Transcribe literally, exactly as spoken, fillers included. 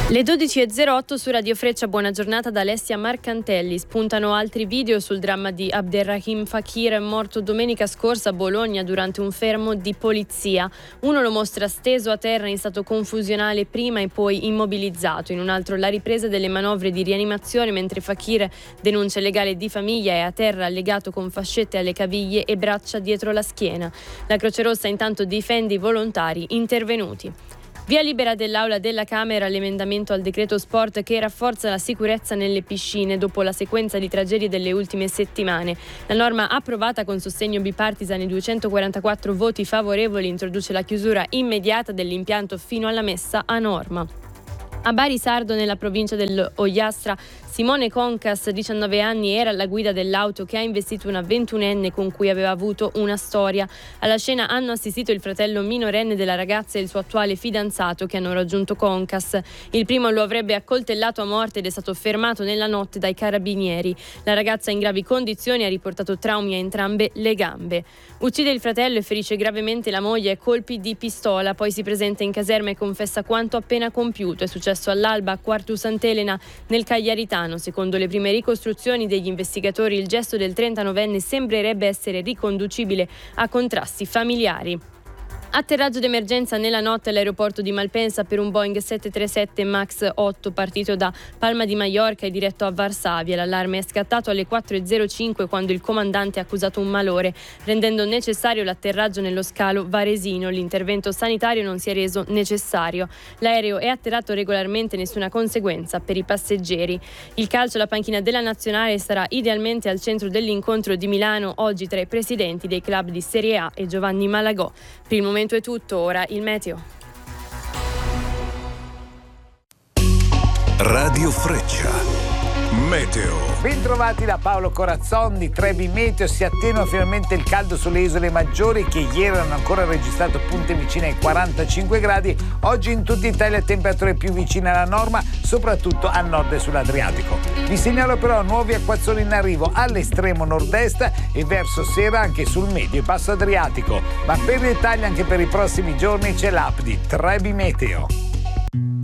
Le dodici e zero otto su Radio Freccia, buona giornata da Alessia Marcantelli. Spuntano altri video sul dramma di Abderrahim Fakir, morto domenica scorsa a Bologna durante un fermo di polizia. Uno lo mostra steso a terra in stato confusionale prima e poi immobilizzato. In un altro la ripresa delle manovre di rianimazione mentre Fakir, denuncia legale di famiglia, è a terra legato con fascette alle caviglie e braccia dietro la schiena. La Croce Rossa intanto difende i volontari intervenuti. Via libera dell'Aula della Camera l'emendamento al decreto sport che rafforza la sicurezza nelle piscine dopo la sequenza di tragedie delle ultime settimane. La norma approvata con sostegno bipartisan e duecentoquarantaquattro voti favorevoli introduce la chiusura immediata dell'impianto fino alla messa a norma. A Bari Sardo, nella provincia dell'Ogliastra, Simone Concas, diciannove anni, era alla guida dell'auto che ha investito una ventunenne con cui aveva avuto una storia. Alla scena hanno assistito il fratello minorenne della ragazza e il suo attuale fidanzato che hanno raggiunto Concas. Il primo lo avrebbe accoltellato a morte ed è stato fermato nella notte dai carabinieri. La ragazza in gravi condizioni ha riportato traumi a entrambe le gambe. Uccide il fratello e ferisce gravemente la moglie a colpi di pistola, poi si presenta in caserma e confessa quanto appena compiuto. È successo all'alba a Quartu Sant'Elena, nel Cagliaritano. Secondo le prime ricostruzioni degli investigatori, il gesto del trentanovenne sembrerebbe essere riconducibile a contrasti familiari. Atterraggio d'emergenza nella notte all'aeroporto di Malpensa per un Boeing sette tre sette Max otto partito da Palma di Maiorca e diretto a Varsavia. L'allarme è scattato alle quattro e zero cinque quando il comandante ha accusato un malore, rendendo necessario l'atterraggio nello scalo varesino. L'intervento sanitario non si è reso necessario. L'aereo è atterrato regolarmente, nessuna conseguenza per i passeggeri. Il calcio, la panchina della nazionale sarà idealmente al centro dell'incontro di Milano oggi tra i presidenti dei club di Serie A e Giovanni Malagò. Per il momento è tutto, ora il meteo. Radio Freccia, meteo. Bentrovati da Paolo Corazzon di Trebi Meteo. Si attenua finalmente il caldo sulle isole maggiori che ieri hanno ancora registrato punte vicine ai quarantacinque gradi. Oggi in tutta Italia temperature più vicine alla norma, soprattutto a nord e sull'Adriatico. Vi segnalo però nuovi acquazzoni in arrivo all'estremo nord-est e verso sera anche sul medio e basso Adriatico. Ma per i dettagli anche per i prossimi giorni c'è l'app di Trebi Meteo.